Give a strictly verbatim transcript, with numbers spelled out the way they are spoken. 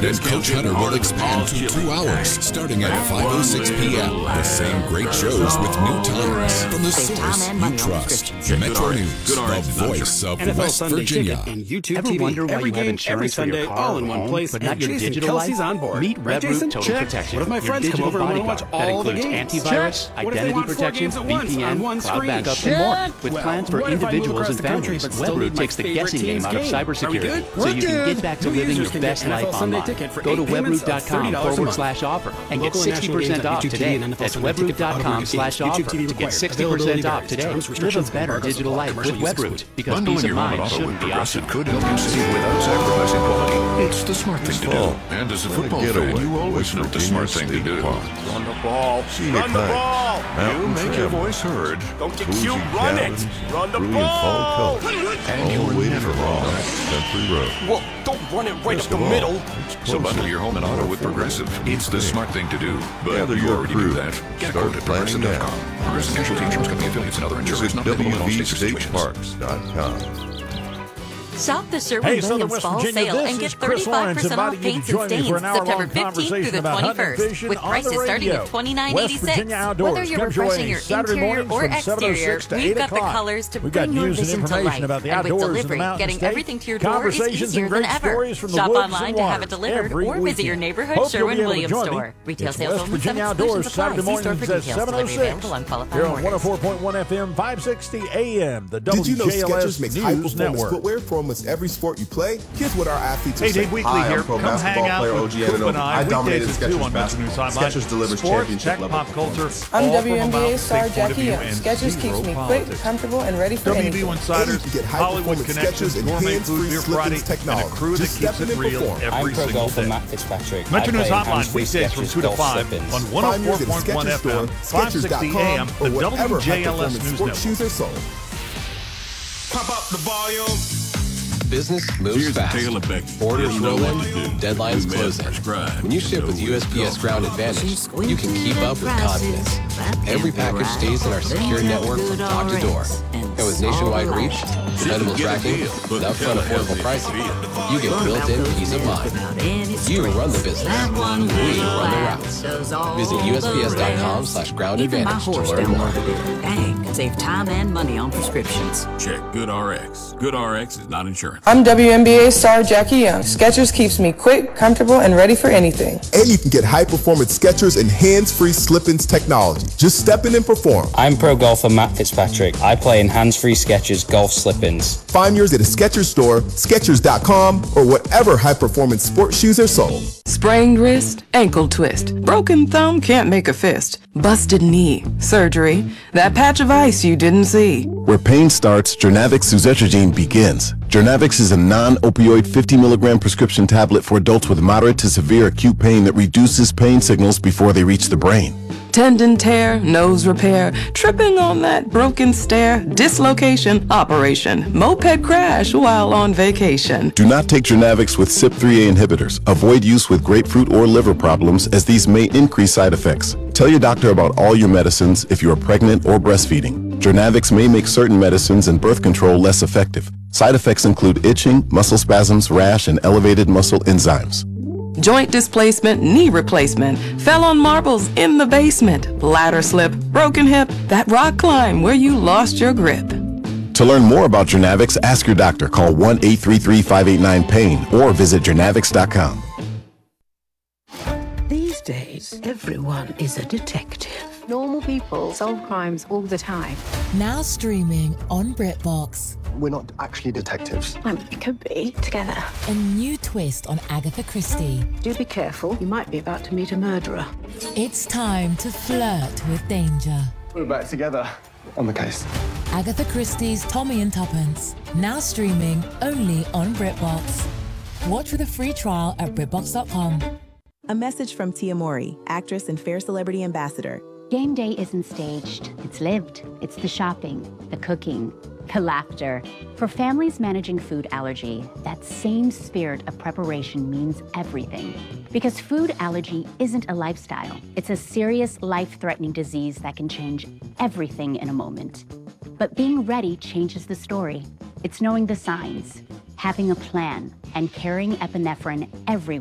Chad and Coach Hunter will expand to two hours, starting at five oh six p.m. The same great shows with new times. From the source you trust. Metro News, the voice of West Virginia. And YouTube Ever T V. wonder why Every you have game, insurance every for Sunday, your car all or in one home, place. but not And your Jason digital Kelsey's life? on board. Meet Right, RedRoot Jason? Total Check. Protection. What if my Your friends come digital over and want to bodyguard watch that all the includes games? antivirus, Check. What if they identity want four protection, games at once V P on N, one cloud screen? backup, and more. Check. With Well, plans for what if I move individuals across and the country families, but still need WebRoot my takes the favorite guessing game team's out of game? Are we cybersecurity, good? so We're you can good. get back to New living users your can get best N F L life Sunday online. ticket for Go to eight payments of webroot.com thirty dollars a forward month. slash offer and get Local and sixty national games percent on off YouTube T V today. and N F L That's Sunday ticket for webroot.com automated slash games. YouTube offer T V to get required. sixty Availability percent off varies. today. Terms, Live a restrictions, better and digital life with commercial use WebRoot because Bundling peace of your home and mind auto shouldn't with be Progressive optional. could help you save without sacrificing quality. It's the smart thing to do. And as a football fan, you always know the smart thing to do. Run the ball. See Run the ball. You make your voice heard. Don't get cute. Run it. Run the ball. And you're never wrong. Country Road. Well, don't run it right up the middle. So bundle your home and auto with Progressive. It's the smart thing to do. But Gather you your already crew. do that. Get a quote at Start progressive planning dot com. Progressive Casualty Insurance Company affiliates and other insurers Visit not available in all W V states or state situations. parks dot com. Shop the Sherwin Hey, Southern Williams West Fall Virginia, sale this and get is Chris thirty-five Lawrence percent off inviting you paints to and join me for stains an hour-long September fifteenth through conversation the about hunting and twenty-first, fishing with on the prices starting radio. at twenty-nine West eighty-six. Virginia Outdoors. Whether you're Come join refreshing me your Saturday interior mornings or from seven oh exterior, six to we've eight got the o'clock. colors to We've got bring your news and vision to information life. about the And with outdoors in the delivery, Mountain getting State. everything to your door is Conversations easier and than great ever. stories from the Shop woods online and to have waters it delivered every or visit your weekend. neighborhood Hope you'll be able to Sherwin-Williams join me. store. Retail It's sales West only. Virginia Summit Outdoors Solutions Saturday apply. See store mornings for at details. seven oh Delivery six. available on qualified Here on orders. one oh four point one F M, five sixty A M, the Did you know W J L S Skechers makes News high-performance Network. footwear for almost every sport you play? Here's what our athletes are Hey, saying. Dave Weekly Hi, here. I'm pro Come hang basketball out player with O G Coop Anunoby. and I I dominated weekdays at two Skechers on Metro News basketball. Sideline. Skechers delivers Sports, championship tech, level pop culture. I'm all W from N B a A Mountain star State point of Jackie view Young. and Skechers keeps zero me politics. quick, comfortable, and ready for W B anything. Insiders, And you can get Hollywood high-performance Connections, Skechers and Gourmet hands-free Food Beer Slip-ins Friday, and a technology. crew that Just keeps step it in and real perform. every I'm pro single golfer day. Matt Fitzpatrick. Metro I News play Hotline, hands-free weekdays from Skechers two to golf five slip-ins. on one oh Find four yours at a point one Skechers F store, M, five Skechers dot sixty com, A M, or the wherever W J L S high-performance News sports shoes Network. are sold. Pop up the volume. Business moves fast. Orders roll in, deadlines closing. When you ship with U S P S Ground Advantage, you can keep up with confidence. Every package stays in our secure network from top to door. And with nationwide reach, dependable tracking, and upfront affordable pricing, you get built-in peace of mind. You run the business. We run the routes. Visit U S P S dot com slash ground advantage to learn more. Dang, save time and money on prescriptions. Check GoodRx. GoodRx is not insurance. I'm W N B A star Jackie Young. Skechers keeps me quick, comfortable, and ready for anything. And you can get high-performance Skechers and hands-free slip-ins technology. Just step in and perform. I'm pro golfer Matt Fitzpatrick. I play in hands-free Skechers golf slip-ins. Find yours at a Skechers store, Skechers dot com, or whatever high-performance sports shoes are sold. Sprained wrist, ankle twist, broken thumb can't make a fist, busted knee, surgery, that patch of ice you didn't see. Where pain starts, Jernavix suzetrigine begins. Jernavix is a non-opioid fifty milligram prescription tablet for adults with moderate to severe acute pain that reduces pain signals before they reach the brain. Tendon tear, nose repair, tripping on that broken stair, dislocation, operation, moped crash while on vacation. Do not take Jernavix with C Y P three A inhibitors. Avoid use with grapefruit or liver problems, as these may increase side effects. Tell your doctor about all your medicines if you are pregnant or breastfeeding. Jernavix may make certain medicines and birth control less effective. Side effects include itching, muscle spasms, rash, and elevated muscle enzymes. Joint displacement, knee replacement, fell on marbles in the basement, ladder slip, broken hip, that rock climb where you lost your grip. To learn more about Jernavix, ask your doctor. Call one eight three three, five eight nine, pain or visit jernavix dot com. These days, everyone is a detective. Normal people solve crimes all the time. Now streaming on BritBox. We're not actually detectives. Well, we could be together. A new twist on Agatha Christie. Do be careful. You might be about to meet a murderer. It's time to flirt with danger. We're back together on the case. Agatha Christie's Tommy and Tuppence. Now streaming only on BritBox. Watch with a free trial at BritBox dot com. A message from Tia Mori, actress and Fair Celebrity Ambassador. Game day isn't staged. It's lived. It's the shopping, the cooking, the laughter. For families managing food allergy, that same spirit of preparation means everything. Because food allergy isn't a lifestyle. It's a serious, life-threatening disease that can change everything in a moment. But being ready changes the story. It's knowing the signs, having a plan, and carrying epinephrine everywhere.